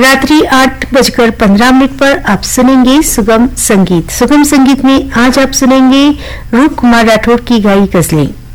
रात्रि 8:15 पर आप सुनेंगे सुगम संगीत। सुगम संगीत में आज आप सुनेंगे रूप कुमार राठौड़ की गाई गजलें।